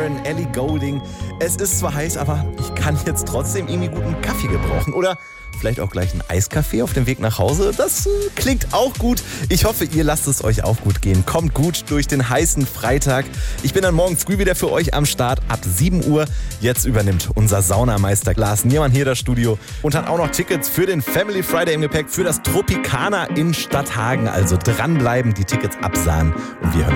Sheeran, Ellie Goulding. Es ist zwar heiß, aber ich kann jetzt trotzdem irgendwie guten Kaffee gebrauchen. Oder vielleicht auch gleich einen Eiskaffee auf dem Weg nach Hause. Das klingt auch gut. Ich hoffe, ihr lasst es euch auch gut gehen. Kommt gut durch den heißen Freitag. Ich bin dann morgen früh wieder für euch am Start ab 7 Uhr. Jetzt übernimmt unser Saunameister Lars Niermann hier das Studio und hat auch noch Tickets für den Family Friday im Gepäck für das Tropicana in Stadthagen. Also dranbleiben, die Tickets absahen und wir hören